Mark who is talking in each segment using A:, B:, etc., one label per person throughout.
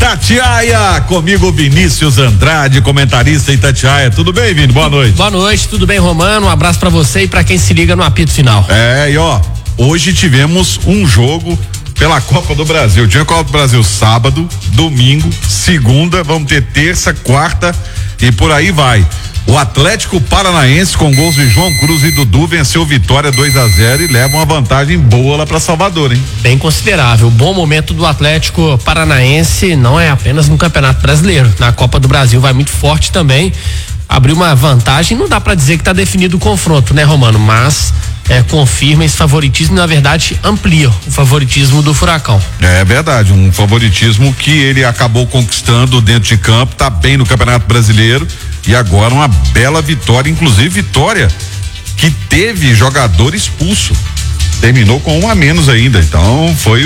A: Itatiaia, comigo Vinícius Andrade, comentarista Itatiaia. Tudo bem, Vini? Boa noite.
B: Boa noite, tudo bem, Romano? Um abraço pra você e pra quem se liga no apito final.
A: E ó, hoje tivemos um jogo pela Copa do Brasil. Tinha Copa do Brasil sábado, domingo, segunda, vamos ter terça, quarta e por aí vai. O Atlético Paranaense, com gols de João Cruz e Dudu, venceu Vitória 2-0 e leva uma vantagem boa lá pra Salvador, hein?
B: Bem considerável. Bom momento do Atlético Paranaense, não é apenas no Campeonato Brasileiro. Na Copa do Brasil vai muito forte também. Abriu uma vantagem, não dá pra dizer que tá definido o confronto, né, Romano? Mas confirma esse favoritismo e, na verdade, amplia o favoritismo do Furacão.
A: É verdade, um favoritismo que ele acabou conquistando dentro de campo, tá bem no Campeonato Brasileiro e agora uma bela vitória, inclusive vitória que teve jogador expulso, terminou com um a menos ainda, então foi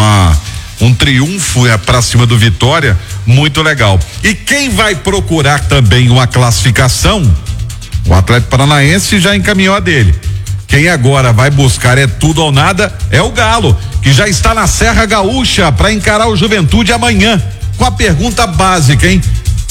A: um triunfo pra cima do Vitória, muito legal. E quem vai procurar também uma classificação, o Atlético Paranaense já encaminhou a dele. Quem agora vai buscar tudo ou nada é o Galo, que já está na Serra Gaúcha para encarar o Juventude amanhã, com a pergunta básica, hein?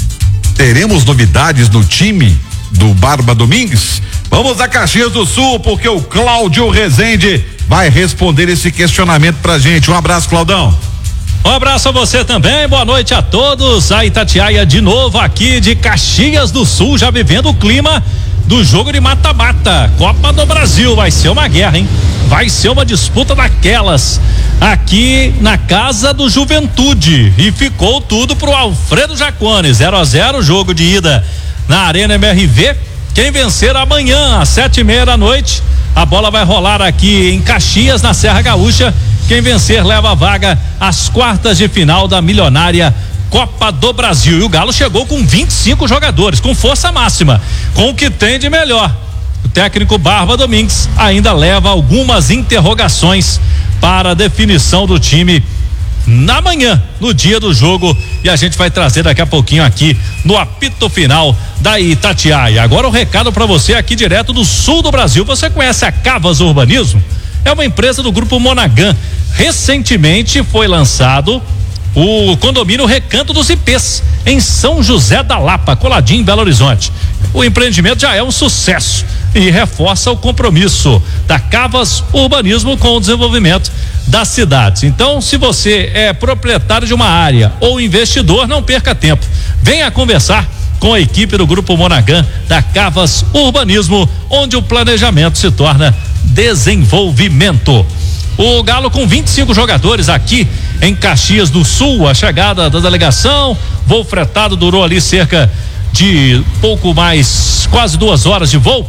A: Teremos novidades no time do Barba Domingues? Vamos a Caxias do Sul, porque o Cláudio Rezende vai responder esse questionamento pra gente. Um abraço, Claudão.
C: Um abraço a você também, boa noite a todos. A Itatiaia de novo aqui de Caxias do Sul, já vivendo o clima do jogo de mata-mata, Copa do Brasil. Vai ser uma guerra, hein? Vai ser uma disputa daquelas aqui na casa do Juventude, e ficou tudo pro Alfredo Jacone, 0-0, jogo de ida na Arena MRV. Quem vencer amanhã às 7:30 da noite, a bola vai rolar aqui em Caxias, na Serra Gaúcha. Quem vencer leva a vaga às quartas de final da milionária Copa do Brasil. E o Galo chegou com 25 jogadores, com força máxima, com o que tem de melhor. O técnico Barba Domingues ainda leva algumas interrogações para a definição do time na manhã, no dia do jogo, e a gente vai trazer daqui a pouquinho aqui no apito final da Itatiaia. Agora um recado para você aqui direto do sul do Brasil. Você conhece a Cavas Urbanismo? É uma empresa do grupo Monaghan. Recentemente foi lançado o condomínio Recanto dos Ipês, em São José da Lapa, coladinho em Belo Horizonte. O empreendimento já é um sucesso e reforça o compromisso da Cavas Urbanismo com o desenvolvimento das cidades. Então, se você é proprietário de uma área ou investidor, não perca tempo. Venha conversar com a equipe do Grupo Monaghan da Cavas Urbanismo, onde o planejamento se torna desenvolvimento. O Galo com 25 jogadores aqui em Caxias do Sul. A chegada da delegação, voo fretado, durou ali cerca de pouco mais, quase 2 horas de voo.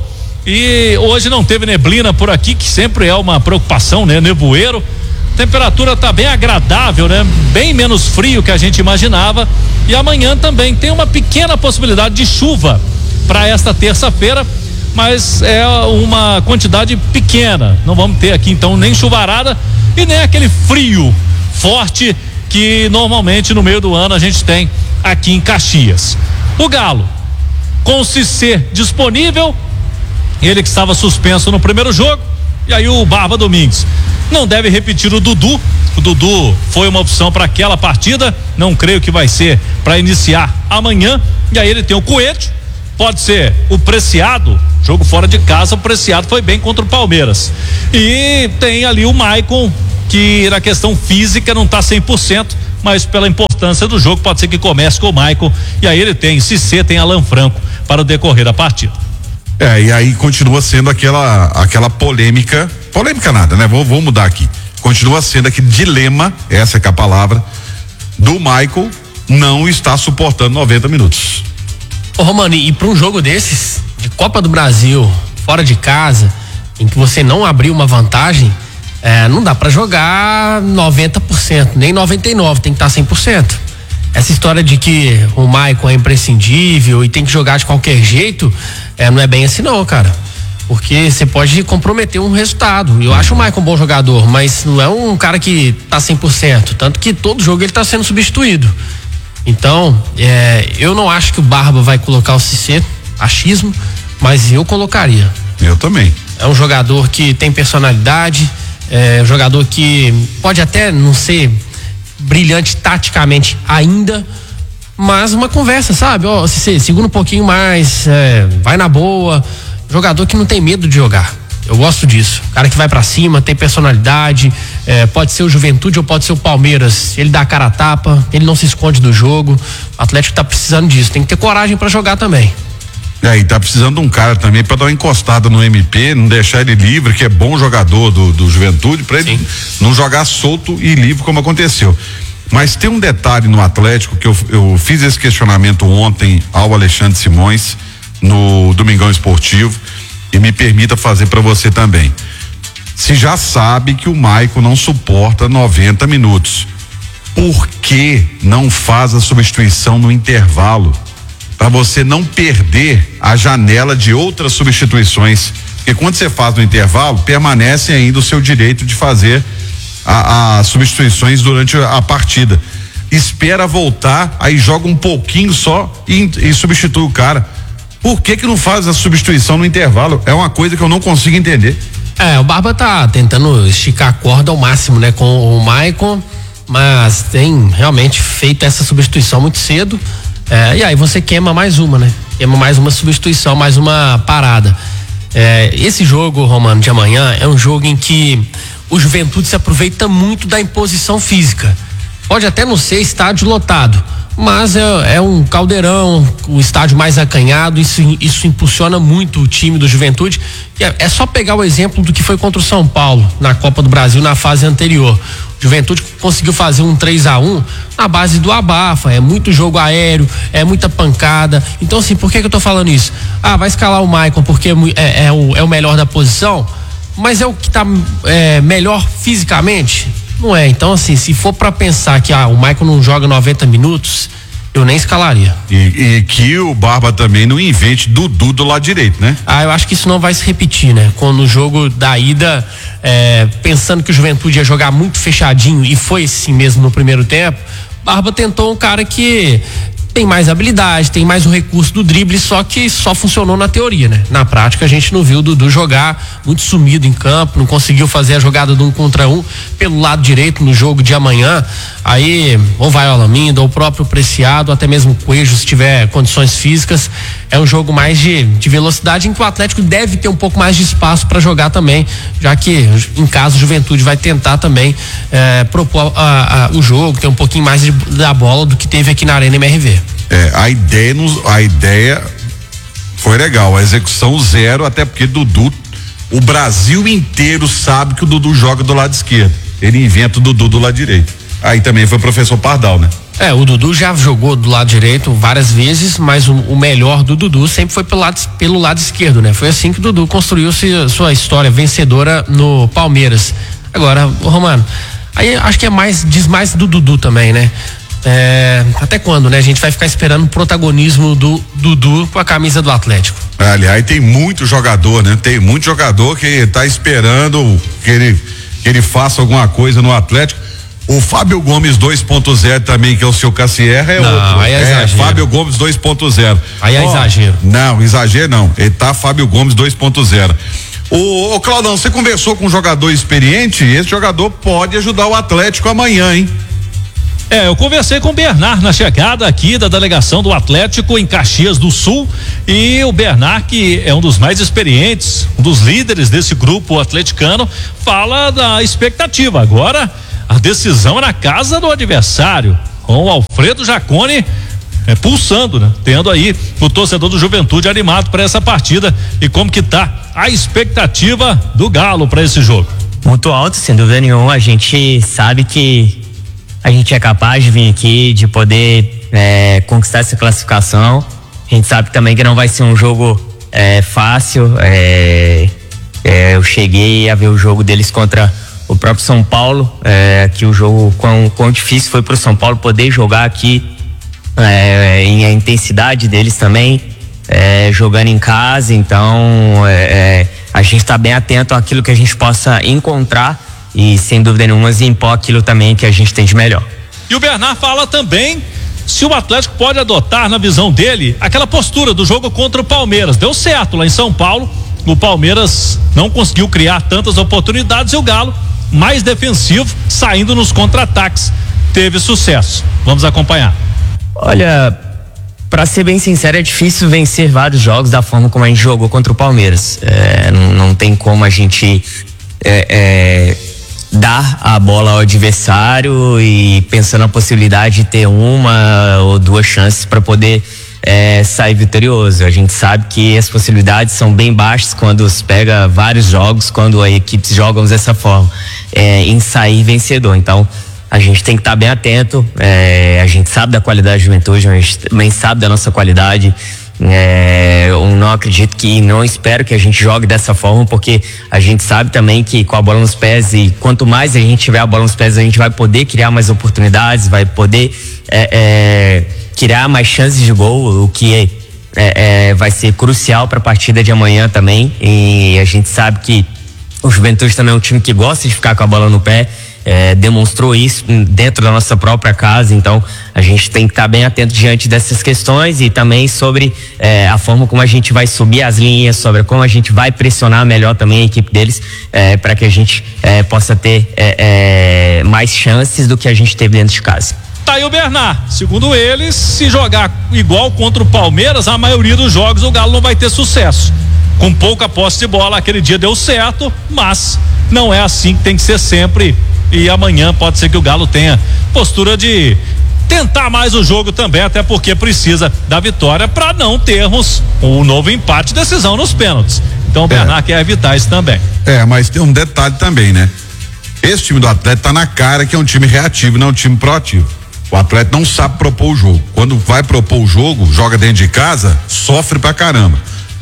C: E hoje não teve neblina por aqui, que sempre é uma preocupação, né? Nevoeiro. Temperatura tá bem agradável, né? Bem menos frio que a gente imaginava. E amanhã também tem uma pequena possibilidade de chuva para esta terça-feira, mas é uma quantidade pequena. Não vamos ter aqui então nem chuvarada e nem aquele frio forte que normalmente no meio do ano a gente tem aqui em Caxias. O Galo com o Cissé disponível, ele que estava suspenso no primeiro jogo, e aí o Barba Domingues não deve repetir o Dudu. O Dudu foi uma opção para aquela partida, não creio que vai ser para iniciar amanhã. E aí ele tem o Coelho, pode ser o Preciado, jogo fora de casa, o Preciado foi bem contra o Palmeiras. E tem ali o Maicon, que na questão física não está 100%, mas pela importância do jogo pode ser que comece com o Maicon. E aí ele tem Cissé, tem Alan Franco para o decorrer da partida.
A: E aí continua sendo aquela polêmica nada, né? Vou mudar aqui. Continua sendo aquele dilema, essa que é a palavra, do Michael não está suportando 90 minutos.
B: Ô Romano, e para um jogo desses, de Copa do Brasil, fora de casa, em que você não abriu uma vantagem, não dá para jogar 90%, nem 99%, tem que estar 100%. Essa história de que o Maicon é imprescindível e tem que jogar de qualquer jeito, não é bem assim não, cara. Porque você pode comprometer um resultado. Eu acho o Maicon um bom jogador, mas não é um cara que tá 100%, tanto que todo jogo ele tá sendo substituído. Então, eu não acho que o Barba vai colocar o Cissé, achismo, mas eu colocaria.
A: Eu também.
B: É um jogador que tem personalidade, um jogador que pode até não ser brilhante taticamente ainda, mas uma conversa, sabe? Ó, se segura um pouquinho mais, vai na boa. Jogador que não tem medo de jogar. Eu gosto disso. Cara que vai pra cima, tem personalidade, pode ser o Juventude ou pode ser o Palmeiras. Ele dá a cara a tapa, ele não se esconde do jogo. O Atlético tá precisando disso. Tem que ter coragem pra jogar também.
A: E tá precisando de um cara também pra dar uma encostada no MP, não deixar ele livre, que é bom jogador do Juventude, pra ele não jogar solto e livre como aconteceu. Mas tem um detalhe no Atlético que eu fiz esse questionamento ontem ao Alexandre Simões no Domingão Esportivo e me permita fazer para você também. Se já sabe que o Maicon não suporta 90 minutos, por que não faz a substituição no intervalo? Para você não perder a janela de outras substituições, porque quando você faz no intervalo, permanece ainda o seu direito de fazer as substituições durante a partida. Espera voltar, aí joga um pouquinho só e substitui o cara. Por que não faz a substituição no intervalo? É uma coisa que eu não consigo entender.
B: O Barba tá tentando esticar a corda ao máximo, né, com o Maicon, mas tem realmente feito essa substituição muito cedo. E aí você queima mais uma, né? Queima mais uma substituição, mais uma parada. Esse jogo, Romano, de amanhã é um jogo em que o Juventude se aproveita muito da imposição física. Pode até não ser estádio lotado, mas é um caldeirão, o estádio mais acanhado, isso impulsiona muito o time do Juventude. É só pegar o exemplo do que foi contra o São Paulo na Copa do Brasil na fase anterior. O Juventude conseguiu fazer um 3-1 na base do abafa, é muito jogo aéreo, é muita pancada. Então, assim, por que eu tô falando isso? Vai escalar o Maicon porque é o melhor da posição, mas é o que tá melhor fisicamente? Não é. Então, assim, se for pra pensar que o Maicon não joga 90 minutos, eu nem escalaria.
A: E que o Barba também não invente Dudu do lado direito, né?
B: Eu acho que isso não vai se repetir, né? Quando o jogo da ida, pensando que o Juventude ia jogar muito fechadinho, e foi assim mesmo no primeiro tempo, Barba tentou um cara que tem mais habilidade, tem mais o recurso do drible, só que só funcionou na teoria, né? Na prática a gente não viu o Dudu jogar, muito sumido em campo, não conseguiu fazer a jogada do 1 contra 1 pelo lado direito no jogo de amanhã. Aí ou vai o Alaminda, ou o próprio Preciado, até mesmo o Coelho, se tiver condições físicas. É um jogo mais de velocidade, em que o Atlético deve ter um pouco mais de espaço para jogar também, já que em caso o Juventude vai tentar também propor o jogo, ter um pouquinho mais da bola do que teve aqui na Arena MRV.
A: A ideia foi legal, a execução zero, até porque Dudu, o Brasil inteiro sabe que o Dudu joga do lado esquerdo, ele inventa o Dudu do lado direito. Aí também foi o professor Pardal, né?
B: O Dudu já jogou do lado direito várias vezes, mas o melhor do Dudu sempre foi pelo lado esquerdo, né? Foi assim que o Dudu construiu sua história vencedora no Palmeiras. Agora, Romano, aí acho que diz mais do Dudu também, né? Até quando, né? A gente vai ficar esperando o protagonismo do Dudu com a camisa do Atlético.
A: Aliás, tem muito jogador, né? Tem muito jogador que tá esperando que ele faça alguma coisa no Atlético. O Fábio Gomes 2.0 também, que é o seu Cassierra, outro.
B: Aí é exagero.
A: Fábio Gomes 2.0.
B: Aí é exagero.
A: Não, exagero não. Ele tá Fábio Gomes 2.0. Ô Claudão, você conversou com um jogador experiente? Esse jogador pode ajudar o Atlético amanhã, hein?
C: Eu conversei com o Bernard na chegada aqui da delegação do Atlético em Caxias do Sul, e o Bernard, que é um dos mais experientes, um dos líderes desse grupo atleticano, fala da expectativa. Agora, a decisão é na casa do adversário, com o Alfredo Jaconi pulsando, né? Tendo aí o torcedor do Juventude animado para essa partida. E como que tá a expectativa do Galo para esse jogo?
D: Muito alto, sem dúvida nenhuma. A gente sabe que a gente é capaz de vir aqui, de poder conquistar essa classificação. A gente sabe também que não vai ser um jogo fácil. Eu cheguei a ver o jogo deles contra o próprio São Paulo, que o jogo, quão difícil foi para o São Paulo poder jogar aqui, em a intensidade deles também, jogando em casa. Então a gente está bem atento àquilo que a gente possa encontrar e, sem dúvida nenhuma, impor aquilo também que a gente tem de melhor.
C: E o Bernard fala também se o Atlético pode adotar, na visão dele, aquela postura do jogo contra o Palmeiras. Deu certo lá em São Paulo, o Palmeiras não conseguiu criar tantas oportunidades e o Galo mais defensivo, saindo nos contra-ataques. teve sucesso. Vamos acompanhar.
D: Olha, pra ser bem sincero, é difícil vencer vários jogos da forma como a gente jogou contra o Palmeiras. Não tem como a gente dar a bola ao adversário e pensando na possibilidade de ter uma ou duas chances para poder sair vitorioso. A gente sabe que as possibilidades são bem baixas quando se pega vários jogos, quando as equipes jogam dessa forma, em sair vencedor. Então, a gente tem que estar bem atento. A gente sabe da qualidade da Juventude, a gente também sabe da nossa qualidade. Eu não acredito não espero que a gente jogue dessa forma, porque a gente sabe também que com a bola nos pés, e quanto mais a gente tiver a bola nos pés, a gente vai poder criar mais oportunidades, vai poder criar mais chances de gol, o que vai ser crucial para a partida de amanhã também. E a gente sabe que o Juventude também é um time que gosta de ficar com a bola no pé. Demonstrou isso dentro da nossa própria casa, então a gente tem que estar bem atento diante dessas questões e também sobre a forma como a gente vai subir as linhas, sobre como a gente vai pressionar melhor também a equipe deles, para que a gente possa ter mais chances do que a gente teve dentro de casa.
C: Tá aí o Bernard, segundo eles, se jogar igual contra o Palmeiras, a maioria dos jogos o Galo não vai ter sucesso. Com pouca posse de bola, aquele dia deu certo, mas não é assim que tem que ser sempre. E amanhã pode ser que o Galo tenha postura de tentar mais o jogo também, até porque precisa da vitória para não termos um novo empate, decisão nos pênaltis. Então o Bernard quer evitar isso também.
A: Mas tem um detalhe também, né? Esse time do Atlético tá na cara que é um time reativo, não é um time proativo. O Atlético não sabe propor o jogo. Quando vai propor o jogo, joga dentro de casa, sofre pra caramba.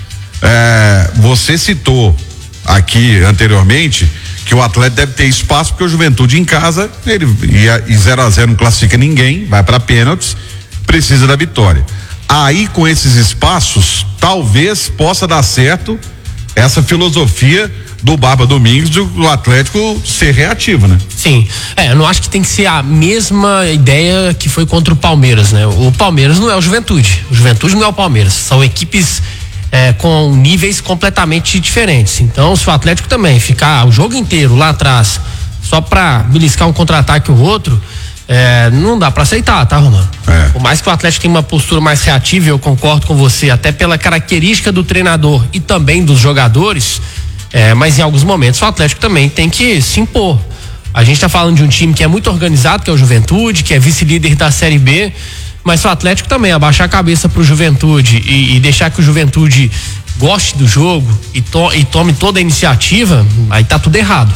A: Você citou aqui anteriormente que o Atlético deve ter espaço, porque o Juventude em casa, ele e 0-0 não classifica ninguém, vai para pênaltis, precisa da vitória. Aí, com esses espaços, talvez possa dar certo essa filosofia do Barba Domingues do Atlético ser reativo, né?
B: Sim, eu não acho que tem que ser a mesma ideia que foi contra o Palmeiras, né? O Palmeiras não é o Juventude não é o Palmeiras, são equipes com níveis completamente diferentes. Então, se o Atlético também ficar o jogo inteiro lá atrás só pra beliscar um contra-ataque ou outro, não dá pra aceitar, tá, Romano? Por mais que o Atlético tenha uma postura mais reativa, eu concordo com você, até pela característica do treinador e também dos jogadores, mas em alguns momentos o Atlético também tem que se impor. A gente tá falando de um time que é muito organizado, que é o Juventude, que é vice-líder da Série B, mas se o Atlético também abaixar a cabeça pro Juventude e deixar que o Juventude goste do jogo e tome toda a iniciativa, aí tá tudo errado.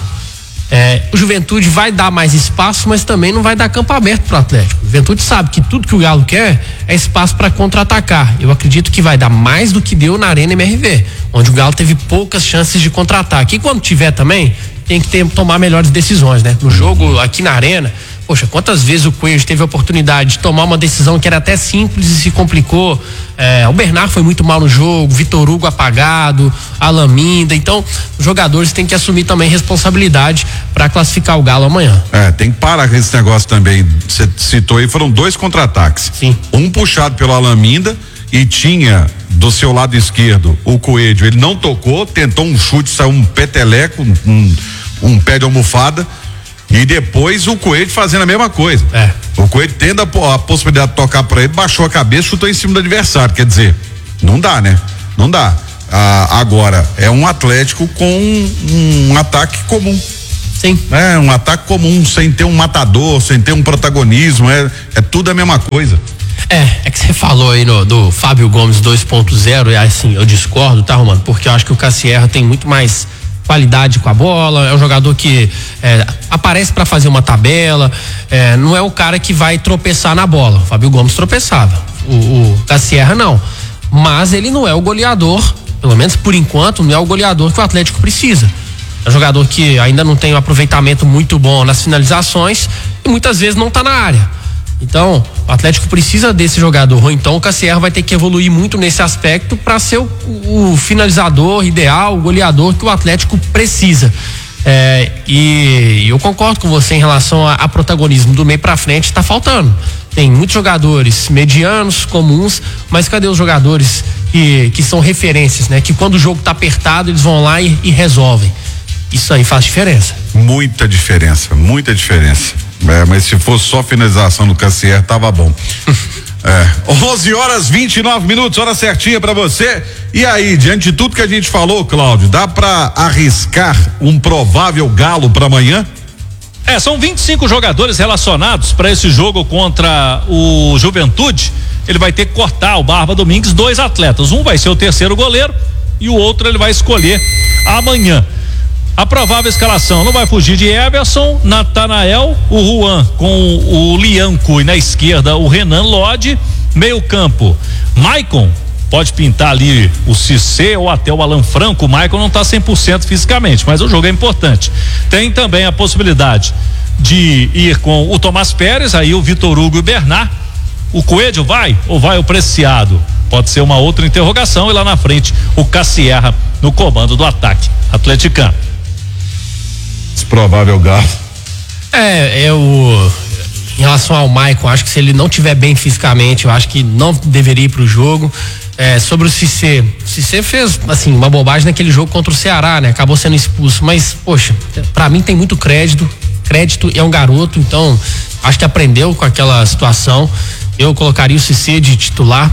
B: O Juventude vai dar mais espaço, mas também não vai dar campo aberto pro Atlético. O Juventude sabe que tudo que o Galo quer é espaço para contra-atacar. Eu acredito que vai dar mais do que deu na Arena MRV, onde o Galo teve poucas chances de contra-ataque. E quando tiver também, tem que tomar melhores decisões, né? No jogo aqui na Arena, poxa, quantas vezes o Coelho teve a oportunidade de tomar uma decisão que era até simples e se complicou. O Bernard foi muito mal no jogo, Vitor Hugo apagado, Alan Minda. Então, os jogadores têm que assumir também responsabilidade para classificar o Galo amanhã.
A: Tem que parar com esse negócio também. Você citou aí, foram 2 contra-ataques.
B: Sim.
A: Um puxado pelo Alan Minda e tinha do seu lado esquerdo o Coelho. Ele não tocou, tentou um chute, saiu um peteleco, um pé de almofada. E depois o Coelho fazendo a mesma coisa. O Coelho tendo a possibilidade de tocar para ele, baixou a cabeça, chutou em cima do adversário. Quer dizer, não dá, né? Não dá. Agora, é um Atlético com um ataque comum.
B: Sim.
A: Um ataque comum, sem ter um matador, sem ter um protagonismo. É tudo a mesma coisa.
B: É que você falou aí do Fábio Gomes 2.0, e assim, eu discordo, tá, Romano? Porque eu acho que o Cassierra tem muito mais qualidade com a bola, é um jogador que aparece para fazer uma tabela, não é o cara que vai tropeçar na bola. O Fábio Gomes tropeçava, o Cassierra não, mas ele não é o goleador, pelo menos por enquanto, não é o goleador que o Atlético precisa. É um jogador que ainda não tem um aproveitamento muito bom nas finalizações e muitas vezes não tá na área. Então, o Atlético precisa desse jogador, ou então o Cassierra vai ter que evoluir muito nesse aspecto para ser o finalizador ideal, o goleador que o Atlético precisa. E eu concordo com você em relação a protagonismo do meio para frente, tá faltando. Tem muitos jogadores medianos, comuns, mas cadê os jogadores que são referências, né? Que quando o jogo tá apertado, eles vão lá e resolvem. isso aí faz diferença.
A: Muita diferença. Mas se fosse só finalização do Cassier, tava bom. 11h29, hora certinha pra você. E aí, diante de tudo que a gente falou, Cláudio, dá pra arriscar um provável Galo pra amanhã?
C: São 25 jogadores relacionados para esse jogo contra o Juventude. Ele vai ter que cortar o Barba Domingues 2 atletas. Um vai ser o terceiro goleiro e o outro ele vai escolher amanhã. A provável escalação não vai fugir de Everson, Natanael, o Juan com o Lianco e na esquerda o Renan Lodge, meio campo, Maicon, pode pintar ali o Cissé ou até o Alan Franco. O Maicon não está 100% fisicamente, mas o jogo é importante. Tem também a possibilidade de ir com o Tomás Pérez, aí o Vitor Hugo e o Bernard. O Coelho vai ou vai o Preciado? Pode ser uma outra interrogação. E lá na frente o Cassierra no comando do ataque atleticano.
A: Provável Galo.
B: Em relação ao Maicon, acho que se ele não tiver bem fisicamente, eu acho que não deveria ir pro jogo. Sobre o Cissé fez assim uma bobagem naquele jogo contra o Ceará, né? Acabou sendo expulso, mas poxa, pra mim tem muito crédito, é um garoto, então acho que aprendeu com aquela situação. Eu colocaria o Cissé de titular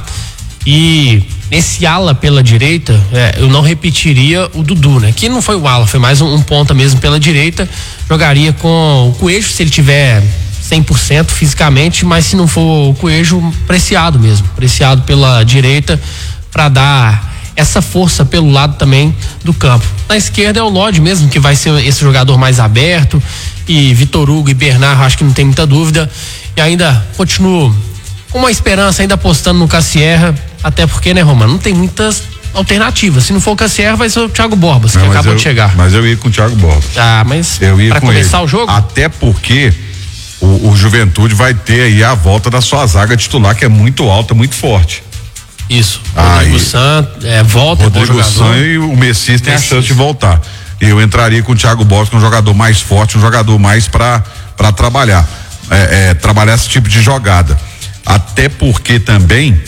B: e nesse ala pela direita, eu não repetiria o Dudu, né? Que não foi o ala, foi mais um ponta mesmo pela direita. Jogaria com o Coelho se ele tiver 100% fisicamente, mas se não for o Coelho, Preciado pela direita para dar essa força pelo lado também do campo. Na esquerda é o Lodge mesmo, que vai ser esse jogador mais aberto, e Vitor Hugo e Bernard, acho que não tem muita dúvida, e ainda continuo com uma esperança, ainda apostando no Cassierra, até porque, né, Romano, não tem muitas alternativas. Se não for o Cassierra, vai ser o Thiago Borbas, que acabou de chegar.
A: Mas eu ia com o Thiago Borbas.
B: Mas
A: eu ia
B: pra
A: com
B: começar
A: ele.
B: O jogo?
A: Até porque o Juventude vai ter aí a volta da sua zaga titular, que é muito alta, muito forte.
B: Isso. Rodrigo Santos volta,
A: Rodrigo Santos e o Messias tem a chance de voltar. Eu entraria com o Thiago Borbas, que é um jogador mais forte, um jogador mais para trabalhar. Trabalhar esse tipo de jogada. Até porque também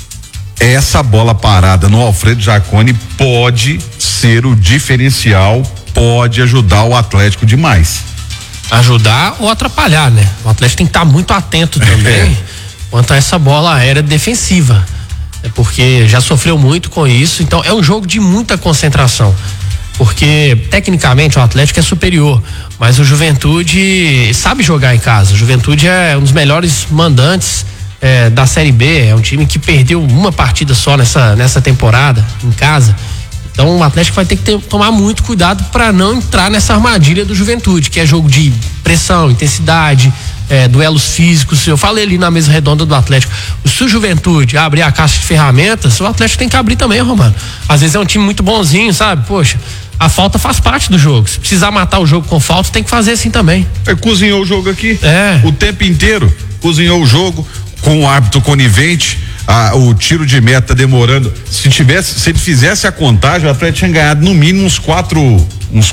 A: essa bola parada no Alfredo Jaconi pode ser o diferencial, pode ajudar o Atlético demais.
B: Ajudar ou atrapalhar, né? O Atlético tem que estar muito atento também quanto a essa bola aérea defensiva, porque já sofreu muito com isso. Então é um jogo de muita concentração, porque tecnicamente o Atlético é superior, mas o Juventude sabe jogar em casa. O Juventude é um dos melhores mandantes da Série B, é um time que perdeu uma partida só nessa temporada em casa. Então o Atlético vai ter que tomar muito cuidado para não entrar nessa armadilha do Juventude, que é jogo de pressão, intensidade, duelos físicos. Eu falei ali na mesa redonda do Atlético, se o Juventude abrir a caixa de ferramentas, o Atlético tem que abrir também, Romano. Às vezes é um time muito bonzinho, sabe? Poxa, a falta faz parte do jogo. Se precisar matar o jogo com falta, tem que fazer assim também.
A: Cozinhou o jogo aqui o tempo inteiro, cozinhou o jogo com o árbitro conivente, o tiro de meta demorando. Se ele fizesse a contagem, o Atlético tinha ganhado no mínimo uns quatro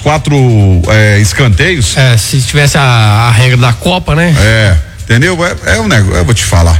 A: escanteios.
B: Se tivesse a regra da Copa, né?
A: Entendeu? Um negócio, eu vou te falar.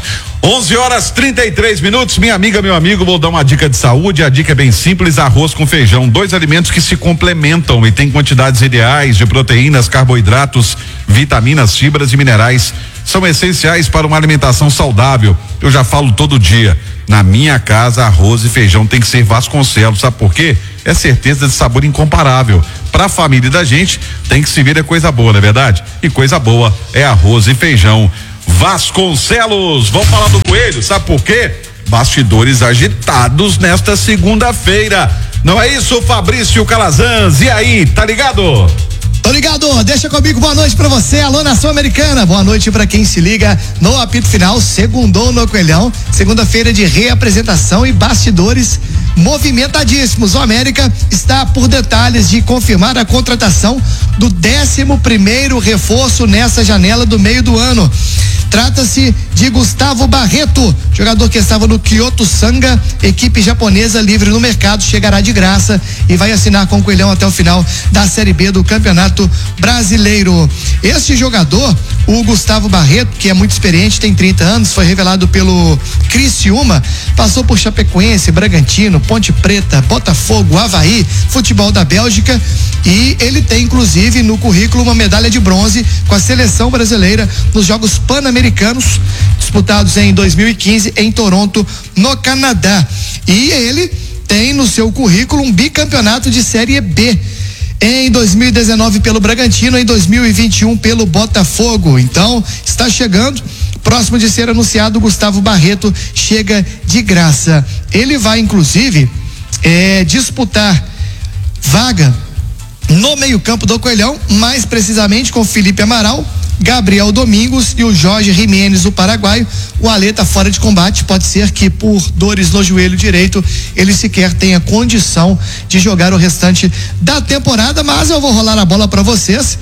A: 11h33, minha amiga, meu amigo, vou dar uma dica de saúde. A dica é bem simples: arroz com feijão, 2 alimentos que se complementam e têm quantidades ideais de proteínas, carboidratos, vitaminas, fibras e minerais. São essenciais para uma alimentação saudável. Eu já falo todo dia, na minha casa arroz e feijão tem que ser Vasconcelos, sabe por quê? É certeza de sabor incomparável. Pra família da gente, tem que se vir coisa boa, não é verdade? E coisa boa é arroz e feijão Vasconcelos. Vamos falar do Coelho, sabe por quê? Bastidores agitados nesta segunda-feira. Não é isso, Fabrício Calazans? E aí, tá ligado?
E: Tô ligado, deixa comigo, boa noite pra você, alô Nação Americana, boa noite pra quem se liga no apito final, segundou no Coelhão, segunda-feira de reapresentação e bastidores movimentadíssimos. O América está por detalhes de confirmar a contratação do 11º reforço nessa janela do meio do ano. Trata-se de Gustavo Barreto, jogador que estava no Kyoto Sanga, equipe japonesa livre no mercado, chegará de graça e vai assinar com o Coelhão até o final da Série B do Campeonato Brasileiro. Este jogador O Gustavo Barreto, que é muito experiente, tem 30 anos, foi revelado pelo Criciúma, passou por Chapecoense, Bragantino, Ponte Preta, Botafogo, Avaí, futebol da Bélgica, e ele tem inclusive no currículo uma medalha de bronze com a seleção brasileira nos Jogos Pan-Americanos disputados em 2015 em Toronto, no Canadá. E ele tem no seu currículo um bicampeonato de Série B. Em 2019 pelo Bragantino, em 2021 pelo Botafogo. Então, está chegando, próximo de ser anunciado, o Gustavo Barreto chega de graça. Ele vai, inclusive, disputar vaga no meio-campo do Coelhão, mais precisamente com Felipe Amaral, Gabriel Domingos e o Jorge Jimenez, o paraguaio. O Alê tá fora de combate, pode ser que por dores no joelho direito ele sequer tenha condição de jogar o restante da temporada, mas eu vou rolar a bola para vocês.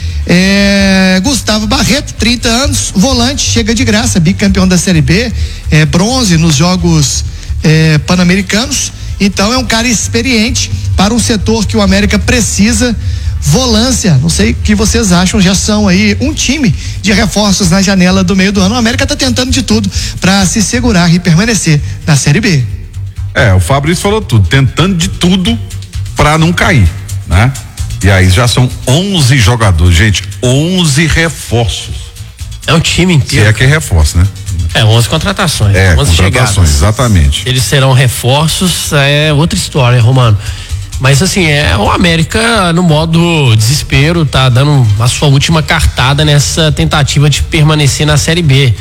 E: Gustavo Barreto, 30 anos, volante, chega de graça, bicampeão da Série B, bronze nos Jogos Pan-Americanos. Então é um cara experiente para um setor que o América precisa. Volância, não sei o que vocês acham, já são aí um time de reforços na janela do meio do ano. O América tá tentando de tudo para se segurar e permanecer na Série B.
A: O Fabrício falou tudo, tentando de tudo para não cair, né? E aí já são 11 jogadores, gente, 11 reforços.
B: É um time inteiro.
A: Se é que é reforço, né?
B: 11 contratações. 11
A: contratações,
B: chegadas.
A: exatamente.
B: Eles serão reforços, é outra história, Romano. Mas assim, o América no modo desespero, tá dando a sua última cartada nessa tentativa de permanecer na Série B.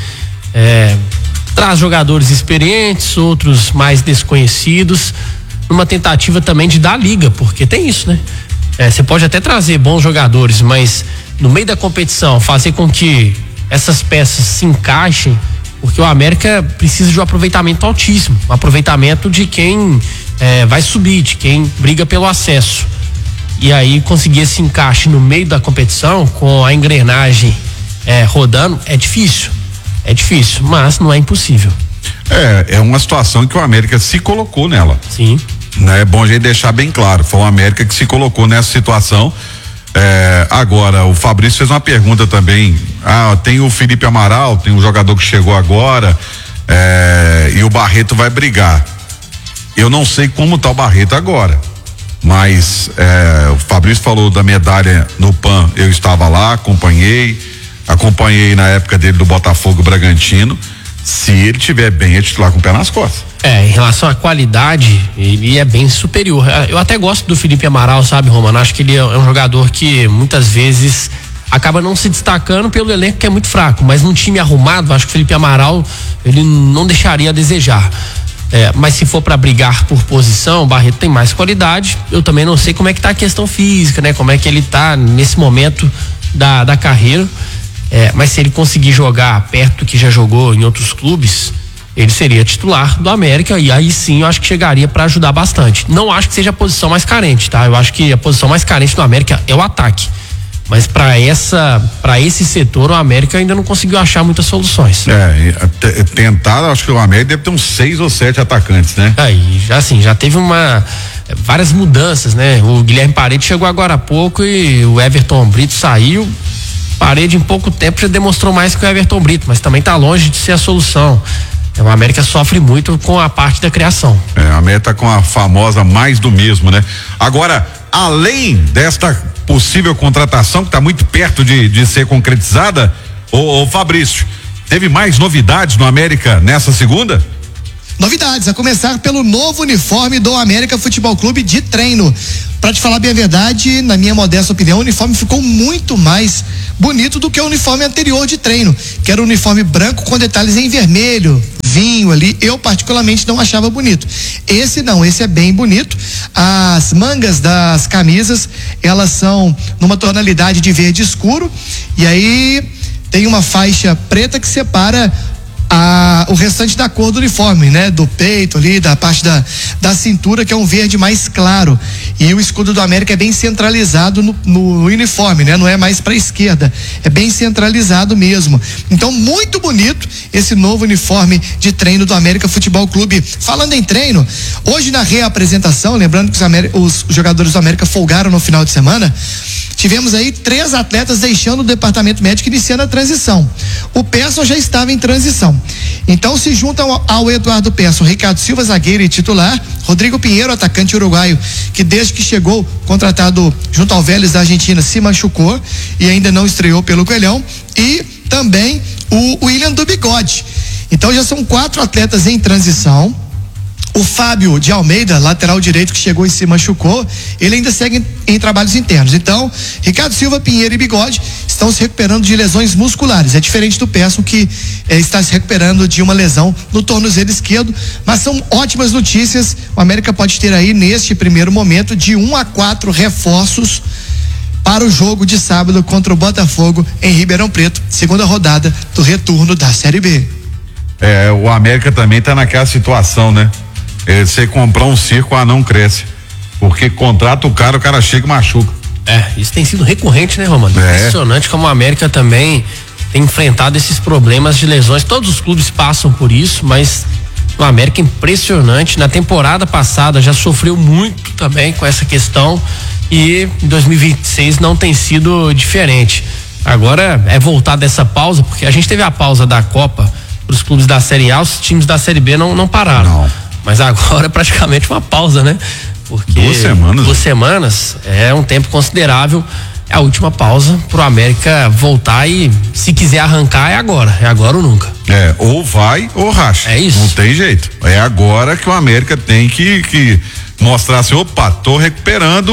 B: Traz jogadores experientes, outros mais desconhecidos, numa tentativa também de dar liga, porque tem isso, né? Você pode até trazer bons jogadores, mas no meio da competição fazer com que essas peças se encaixem, porque o América precisa de um aproveitamento altíssimo, um aproveitamento de quem vai subir, de quem briga pelo acesso. E aí conseguir esse encaixe no meio da competição, com a engrenagem rodando, é difícil, mas não é impossível.
A: É uma situação que o América se colocou nela.
B: Sim.
A: É bom a gente deixar bem claro, foi o América que se colocou nessa situação. Agora, o Fabrício fez uma pergunta também. Tem o Felipe Amaral, tem um jogador que chegou agora, e o Barreto vai brigar. Eu não sei como tá o Barreto agora, mas o Fabrício falou da medalha no PAN, eu estava lá, acompanhei na época dele do Botafogo Bragantino. Se ele tiver bem, é titular com o pé nas costas.
B: Em relação à qualidade, ele é bem superior. Eu até gosto do Felipe Amaral, sabe, Romano? Acho que ele é um jogador que muitas vezes acaba não se destacando pelo elenco que é muito fraco, mas num time arrumado, acho que o Felipe Amaral ele não deixaria a desejar. Mas se for para brigar por posição, o Barreto tem mais qualidade. Eu também não sei como é que tá a questão física, né? Como é que ele tá nesse momento da carreira. Mas se ele conseguir jogar perto do que já jogou em outros clubes, ele seria titular do América, e aí sim eu acho que chegaria para ajudar bastante. Não acho que seja a posição mais carente, tá? Eu acho que a posição mais carente do América é o ataque. Mas para esse setor, o América ainda não conseguiu achar muitas soluções.
A: Acho que o América deve ter uns 6 ou 7 atacantes, né?
B: Já teve várias mudanças, né? O Guilherme Parede chegou agora há pouco e o Everton Brito saiu. Parede em pouco tempo já demonstrou mais que o Everton Brito, mas também tá longe de ser a solução. O América sofre muito com a parte da criação.
A: A América tá com a famosa mais do mesmo, né? Agora, além desta possível contratação que tá muito perto de ser concretizada, ô Fabrício, teve mais novidades no América nessa segunda?
E: Novidades, a começar pelo novo uniforme do América Futebol Clube de treino. Pra te falar bem a verdade, na minha modesta opinião, o uniforme ficou muito mais bonito do que o uniforme anterior de treino, que era o uniforme branco com detalhes em vermelho, vinho ali. Eu particularmente não achava bonito. Esse é bem bonito. As mangas das camisas, elas são numa tonalidade de verde escuro, e aí tem uma faixa preta que separa o restante da cor do uniforme, né? Do peito ali, da parte da cintura, que é um verde mais claro. E o escudo do América é bem centralizado no uniforme, né? Não é mais pra esquerda, é bem centralizado mesmo. Então, muito bonito esse novo uniforme de treino do América Futebol Clube. Falando em treino, hoje na reapresentação, lembrando que os jogadores do América folgaram no final de semana, tivemos aí 3 atletas deixando o departamento médico iniciando a transição. O Persson já estava em transição. Então se juntam ao Eduardo Persson, Ricardo Silva, zagueiro e titular, Rodrigo Pinheiro, atacante uruguaio, que desde que chegou, contratado junto ao Vélez da Argentina, se machucou e ainda não estreou pelo Coelhão, e também o William do Bigode. Então já são 4 atletas em transição. O Fábio de Almeida, lateral direito, que chegou e se machucou, ele ainda segue em trabalhos internos. Então, Ricardo Silva, Pinheiro e Bigode estão se recuperando de lesões musculares. É diferente do Persson, que está se recuperando de uma lesão no tornozelo esquerdo. Mas são ótimas notícias. O América pode ter aí, neste primeiro momento, de 1 a 4 reforços para o jogo de sábado contra o Botafogo em Ribeirão Preto, segunda rodada do retorno da Série B.
A: O América também está naquela situação, né? Você comprar um circo, não cresce. Porque contrata o cara chega e machuca.
B: Isso tem sido recorrente, né, Romano? Impressionante como o América também tem enfrentado esses problemas de lesões. Todos os clubes passam por isso, mas o América é impressionante. Na temporada passada já sofreu muito também com essa questão e em 2026 não tem sido diferente. Agora é voltar dessa pausa, porque a gente teve a pausa da Copa para os clubes da Série A, os times da Série B não pararam. Não. Mas agora é praticamente uma pausa, né? Porque 2 semanas é um tempo considerável. É a última pausa pro América voltar e, se quiser arrancar, é agora ou nunca.
A: Ou vai ou racha.
B: É isso.
A: Não tem jeito. É agora que o América tem que mostrar assim, opa, tô recuperando,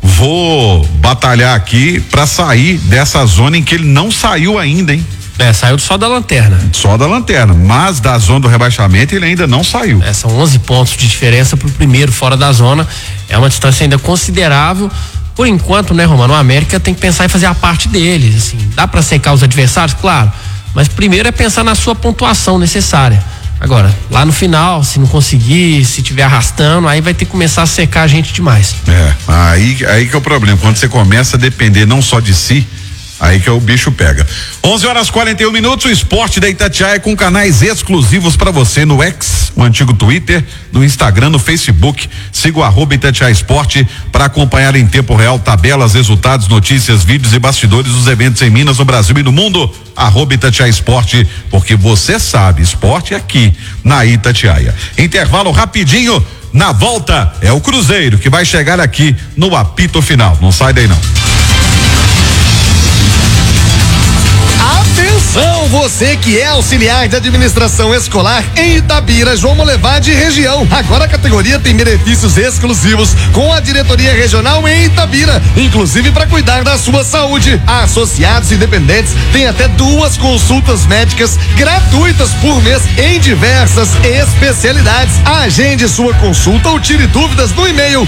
A: vou batalhar aqui pra sair dessa zona em que ele não saiu ainda, hein?
B: Saiu só da lanterna.
A: Só da lanterna, mas da zona do rebaixamento ele ainda não saiu.
B: São 11 pontos de diferença pro primeiro fora da zona. É uma distância ainda considerável. Por enquanto, né, Romano? O América tem que pensar em fazer a parte dele. Assim, dá para secar os adversários? Claro. Mas primeiro é pensar na sua pontuação necessária. Agora, lá no final, se não conseguir, se tiver arrastando, aí vai ter que começar a secar a gente demais.
A: Aí que é o problema. Quando você começa a depender não só de si, aí que o bicho pega. 11h41, o Esporte da Itatiaia com canais exclusivos para você no X, o antigo Twitter, no Instagram, no Facebook. Siga o @Itatiaia Esporte para acompanhar em tempo real tabelas, resultados, notícias, vídeos e bastidores dos eventos em Minas, no Brasil e no mundo. @Itatiaia Esporte, porque você sabe, esporte é aqui na Itatiaia. Intervalo rapidinho. Na volta é o Cruzeiro que vai chegar aqui no apito final. Não sai daí não.
F: Atenção, você que é auxiliar de administração escolar em Itabira, João Molevade e região. Agora a categoria tem benefícios exclusivos com a diretoria regional em Itabira, inclusive para cuidar da sua saúde. Associados e dependentes têm até 2 consultas médicas gratuitas por mês em diversas especialidades. Agende sua consulta ou tire dúvidas no e-mail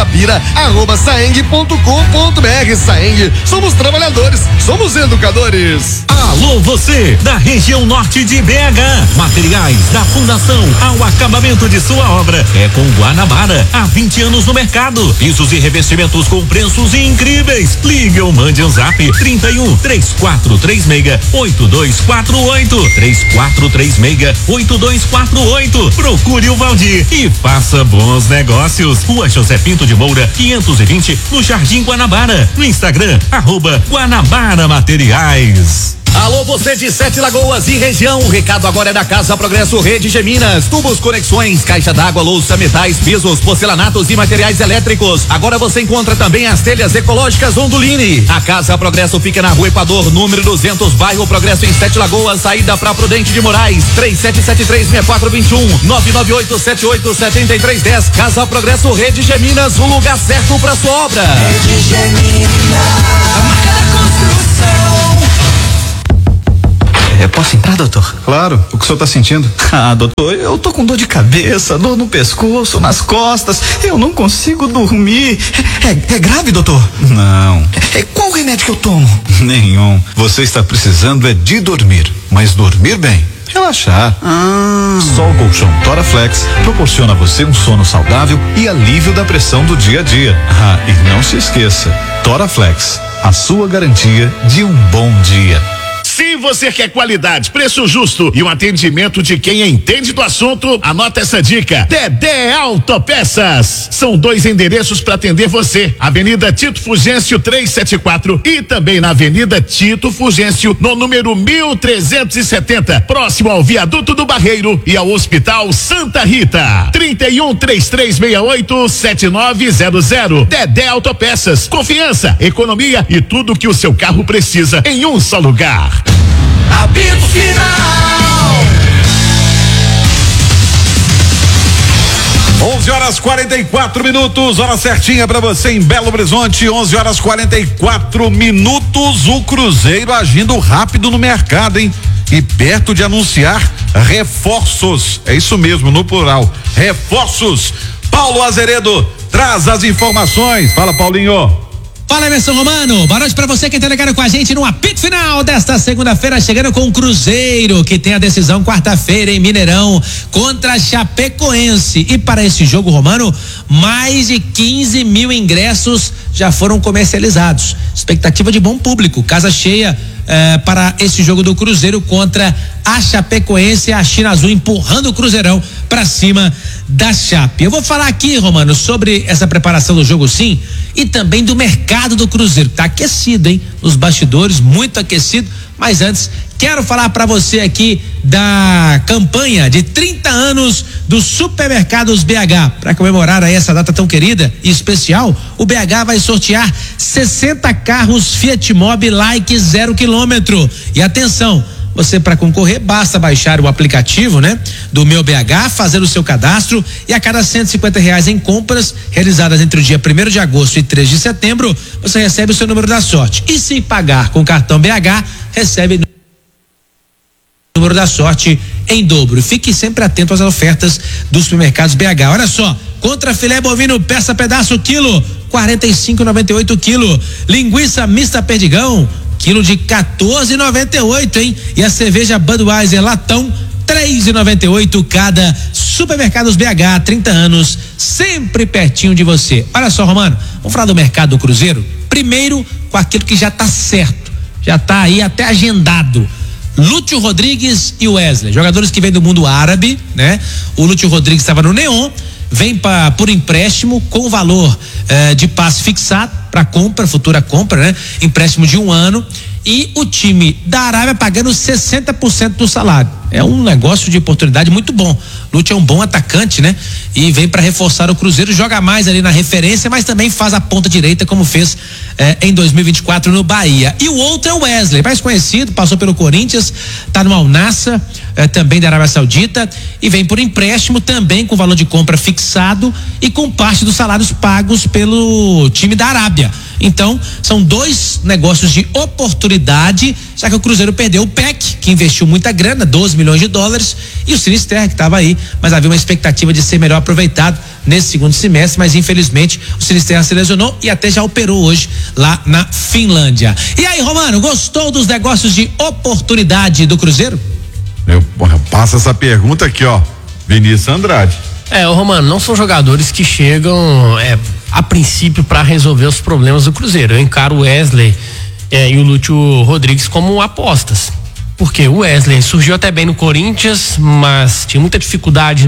F: itapira@saeng.com.br. Saeng, somos trabalhadores, somos educadores.
G: Alô, você da região norte de BH. Materiais da Fundação ao acabamento de sua obra é com Guanabara. Há 20 anos no mercado. Pisos e revestimentos com preços incríveis. Ligue ou mande um zap 31 3436 8248 3436 8248. Procure o Valdir e faça bons negócios. Rua José Pinto de Moura 520, no Jardim Guanabara. No Instagram @Guanabara Materiais.
F: Alô, você de Sete Lagoas e região, o recado agora é da Casa Progresso Rede G Minas, tubos, conexões, caixa d'água, louça, metais, pisos, porcelanatos e materiais elétricos. Agora você encontra também as telhas ecológicas Ondulini. A Casa Progresso fica na Rua Equador, número 200, bairro Progresso, em Sete Lagoas, saída pra Prudente de Moraes, 3773-6421, 998787310. Casa Progresso Rede G Minas, o lugar certo pra sua obra. Rede G Minas, a marca da construção.
H: Eu posso entrar, doutor?
I: Claro. O que o senhor tá sentindo?
H: Doutor, eu tô com dor de cabeça, dor no pescoço, nas costas. Eu não consigo dormir. É grave, doutor?
I: Não.
H: Qual remédio que eu tomo?
I: Nenhum. Você está precisando é de dormir, mas dormir bem. Relaxar. Só o colchão Toraflex proporciona a você um sono saudável e alívio da pressão do dia a dia. E não se esqueça, Toraflex, a sua garantia de um bom dia.
J: Se você quer qualidade, preço justo e um atendimento de quem entende do assunto, anota essa dica. Dedé Autopeças. São 2 endereços para atender você. Avenida Tito Fugêncio 374 e também na Avenida Tito Fugêncio, no número 1370, próximo ao Viaduto do Barreiro e ao Hospital Santa Rita. 31-3368-7900. Dedé Autopeças. Confiança, economia e tudo que o seu carro precisa em um só lugar.
K: Apito Final.
A: 11h44, hora certinha pra você em Belo Horizonte, 11h44. O Cruzeiro agindo rápido no mercado, hein? E perto de anunciar reforços. É isso mesmo, no plural. Reforços. Paulo Azeredo traz as informações. Fala, Paulinho.
L: Fala, Emerson Romano, boa noite pra você que tá ligado com a gente no apito final desta segunda-feira, chegando com o Cruzeiro, que tem a decisão quarta-feira em Mineirão contra a Chapecoense. E para esse jogo, Romano, mais de 15 mil ingressos já foram comercializados. Expectativa de bom público, casa cheia para esse jogo do Cruzeiro contra a Chapecoense, a China Azul empurrando o Cruzeirão pra cima da Chape. Eu vou falar aqui, Romano, sobre essa preparação do jogo, sim, e também do mercado do Cruzeiro. Tá aquecido, hein? Os bastidores, muito aquecido. Mas antes, quero falar para você aqui da campanha de 30 anos do Supermercados BH. Para comemorar aí essa data tão querida e especial, o BH vai sortear 60 carros Fiat Mobi Like 0 km. E atenção, você, para concorrer, basta baixar o aplicativo, né? Do Meu BH, fazer o seu cadastro e a cada R$150 em compras realizadas entre o dia 1º de agosto e 3 de setembro, você recebe o seu número da sorte. E se pagar com cartão BH, recebe o número da sorte em dobro. Fique sempre atento às ofertas dos supermercados BH. Olha só, contra filé bovino peça pedaço quilo, 45,98 quilo. Linguiça mista perdigão, quilo de 14,98, hein? E a cerveja Budweiser latão, 3,98 cada. Supermercados BH, 30 anos, sempre pertinho de você. Olha só, Romano, vamos falar do mercado do Cruzeiro? Primeiro, com aquilo que já tá certo, já tá aí até agendado. Lúcio Rodrigues e Wesley, jogadores que vêm do mundo árabe, né? O Lúcio Rodrigues estava no Neon, vem por empréstimo com valor de passe fixado para compra, futura compra, né? Empréstimo de 1 ano, e o time da Arábia pagando 60% do salário. É um negócio de oportunidade muito bom. Lúcio é um bom atacante, né? E vem para reforçar o Cruzeiro, joga mais ali na referência, mas também faz a ponta direita, como fez em 2024 no Bahia. E o outro é o Wesley, mais conhecido, passou pelo Corinthians, tá no Al Nassr, também da Arábia Saudita, e vem por empréstimo também com valor de compra fixado e com parte dos salários pagos pelo time da Arábia. Então, são 2 negócios de oportunidade, já que o Cruzeiro perdeu o PEC, que investiu muita grana, 12 milhões de dólares, e o Sinisterra, que estava aí, mas havia uma expectativa de ser melhor aproveitado nesse segundo semestre, mas infelizmente o Sinisterra se lesionou e até já operou hoje lá na Finlândia. E aí, Romano, gostou dos negócios de oportunidade do Cruzeiro?
A: Eu passo essa pergunta aqui, ó, Vinícius Andrade.
B: Romano, não são jogadores que chegam a princípio para resolver os problemas do Cruzeiro. Eu encaro o Wesley e o Lúcio Rodrigues como apostas, porque o Wesley surgiu até bem no Corinthians, mas tinha muita dificuldade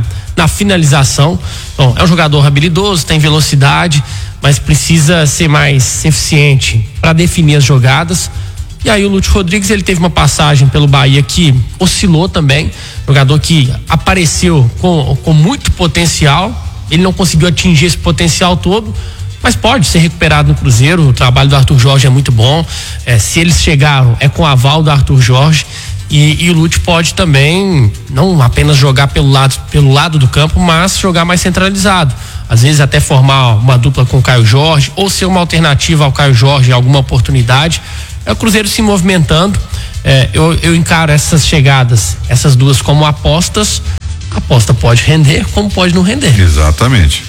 B: na finalização. Bom, é um jogador habilidoso, tem velocidade, mas precisa ser mais eficiente para definir as jogadas. E aí o Lúcio Rodrigues, ele teve uma passagem pelo Bahia que oscilou também, jogador que apareceu com muito potencial, ele não conseguiu atingir esse potencial todo, mas pode ser recuperado no Cruzeiro. O trabalho do Arthur Jorge é muito bom, se eles chegaram é com aval do Arthur Jorge, e o Lúcio pode também não apenas jogar pelo lado do campo, mas jogar mais centralizado, às vezes até formar uma dupla com o Caio Jorge, ou ser uma alternativa ao Caio Jorge em alguma oportunidade. É o Cruzeiro se movimentando. Eu encaro essas chegadas, essas duas, como apostas. A aposta pode render, como pode não render.
A: Exatamente.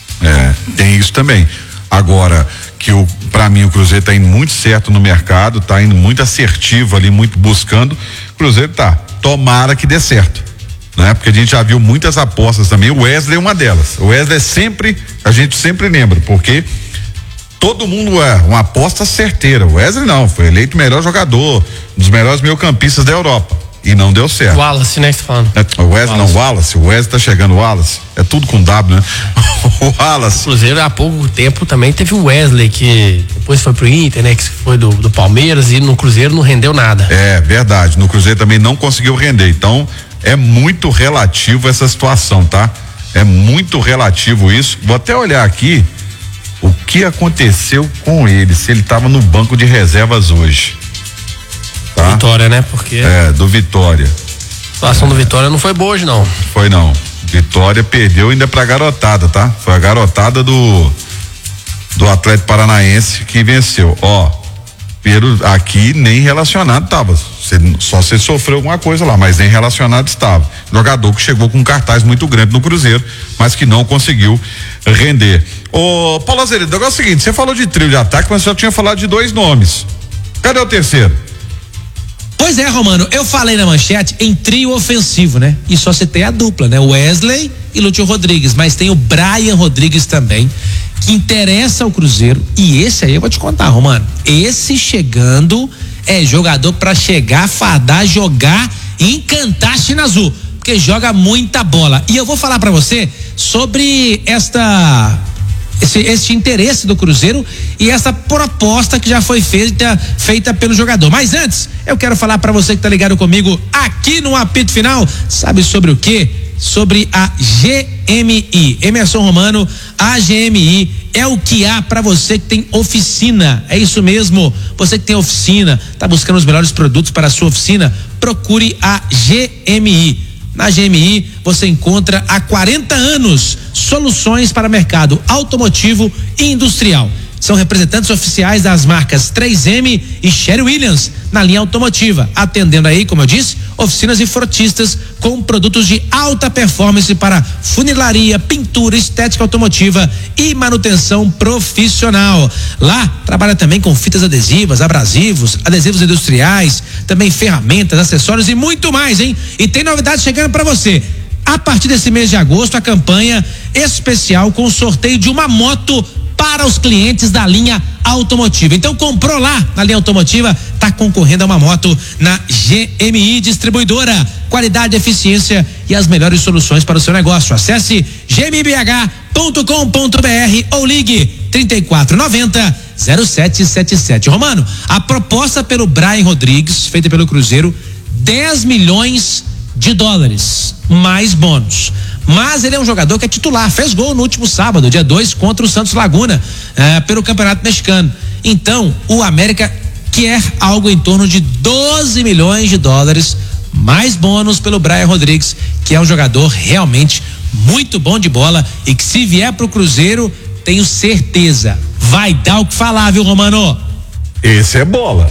A: Tem isso também. Agora, pra mim o Cruzeiro tá indo muito certo no mercado, tá indo muito assertivo ali, muito buscando. O Cruzeiro tomara que dê certo, né? Porque a gente já viu muitas apostas também. O Wesley é uma delas. O Wesley a gente sempre lembra, porque todo mundo é uma aposta certeira. O Wesley não, foi eleito o melhor jogador, um dos melhores meio-campistas da Europa. E não deu certo.
B: O Wallace, né, que você tá falando?
A: O Wesley não, o Wallace. O Wesley tá chegando, o Wallace. É tudo com W, né? O Wallace.
B: O Cruzeiro há pouco tempo também teve o Wesley, que depois foi pro Inter, né? Que foi do Palmeiras, e no Cruzeiro não rendeu nada.
A: É verdade, no Cruzeiro também não conseguiu render. Então, é muito relativo essa situação, tá? É muito relativo isso. Vou até olhar aqui o que aconteceu com ele, se ele tava no banco de reservas hoje. Tá?
B: Vitória, né? Porque.
A: Do Vitória.
B: A situação do Vitória não foi boa hoje, não.
A: Foi não. Vitória perdeu ainda pra garotada, tá? Foi a garotada do Atlético Paranaense que venceu. Ó, Pedro, aqui nem relacionado tava. Só se sofreu alguma coisa lá, mas nem relacionado estava. Jogador que chegou com um cartaz muito grande no Cruzeiro, mas que não conseguiu render. Ô, Paulo Azevedo, o negócio é o seguinte, você falou de trio de ataque, mas só tinha falado de 2 nomes. Cadê o terceiro?
L: Pois é, Romano, eu falei na manchete em trio ofensivo, né? E só citei a dupla, né? Wesley e Lúcio Rodrigues, mas tem o Brian Rodrigues também, que interessa ao Cruzeiro, e esse aí eu vou te contar, Romano, esse chegando é jogador pra chegar, fardar, jogar e encantar a China Azul, porque joga muita bola. E eu vou falar pra você sobre esse interesse do Cruzeiro e essa proposta que já foi feita pelo jogador. Mas antes, eu quero falar para você que tá ligado comigo aqui no apito final, sabe sobre o quê? Sobre a GMI. Emerson Romano, a GMI é o que há para você que tem oficina. É isso mesmo. Você que tem oficina, tá buscando os melhores produtos para a sua oficina, procure a GMI. Na GMI você encontra há 40 anos soluções para mercado automotivo e industrial. São representantes oficiais das marcas 3M e Sherry Williams na linha automotiva, atendendo aí, como eu disse, oficinas e frotistas com produtos de alta performance para funilaria, pintura, estética automotiva e manutenção profissional. Lá trabalha também com fitas adesivas, abrasivos, adesivos industriais, também ferramentas, acessórios e muito mais, hein? E tem novidade chegando para você. A partir desse mês de agosto, a campanha especial com o sorteio de uma moto para os clientes da linha automotiva. Então comprou lá na linha automotiva, tá concorrendo a uma moto na GMI Distribuidora. Qualidade, eficiência e as melhores soluções para o seu negócio. Acesse gmibh.com.br ou ligue 3490-0777. Romano, a proposta pelo Brian Rodrigues, feita pelo Cruzeiro, 10 milhões de dólares, mais bônus. Mas ele é um jogador que é titular, fez gol no último sábado, dia 2, contra o Santos Laguna, pelo Campeonato Mexicano. Então, o América quer algo em torno de 12 milhões de dólares, mais bônus pelo Brian Rodrigues, que é um jogador realmente muito bom de bola e que, se vier pro Cruzeiro, tenho certeza, vai dar o que falar, viu, Romano?
A: Esse é bola.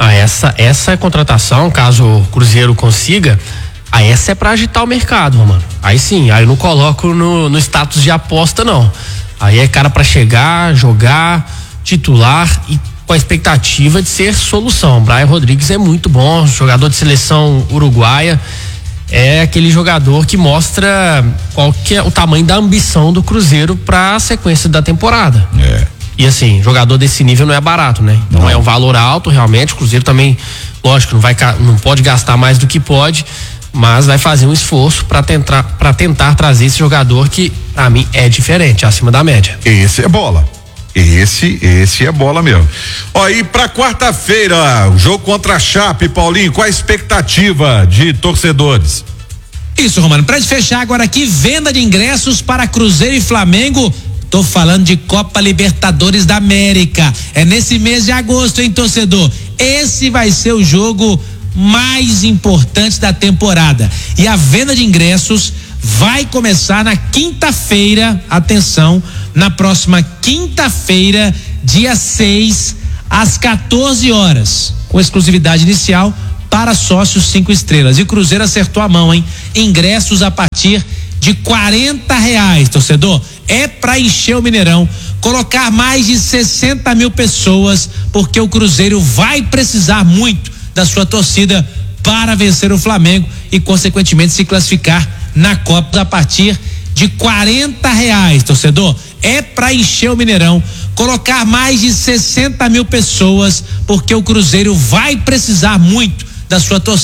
B: Essa contratação, caso o Cruzeiro consiga, essa é pra agitar o mercado, mano. Aí sim, aí eu não coloco no status de aposta, não. Aí é cara pra chegar, jogar, titular e com a expectativa de ser solução. Brian Rodrigues é muito bom, jogador de seleção uruguaia, é aquele jogador que mostra qual que é o tamanho da ambição do Cruzeiro pra sequência da temporada. E assim, jogador desse nível não é barato, né? Então é um valor alto, realmente. O Cruzeiro também, lógico, não pode gastar mais do que pode, mas vai fazer um esforço para tentar trazer esse jogador que, pra mim, é diferente, acima da média.
A: Esse é bola. Esse é bola mesmo. Ó, e pra quarta-feira, o jogo contra a Chape, Paulinho, qual a expectativa de torcedores?
L: Isso, Romano, pra gente fechar agora aqui, venda de ingressos para Cruzeiro e Flamengo. Tô falando de Copa Libertadores da América. É nesse mês de agosto, hein, torcedor? Esse vai ser o jogo mais importante da temporada. E a venda de ingressos vai começar na quinta-feira, atenção, na próxima quinta-feira, dia 6, às 14 horas, com exclusividade inicial para sócios 5 estrelas. E o Cruzeiro acertou a mão, hein? Ingressos a partir de R$40, torcedor. É para encher o Mineirão, colocar mais de 60 mil pessoas, porque o Cruzeiro vai precisar muito da sua torcida para vencer o Flamengo e, consequentemente, se classificar na Copa a partir de R$40, torcedor. É para encher o Mineirão, colocar mais de 60 mil pessoas, porque o Cruzeiro vai precisar muito da sua torcida.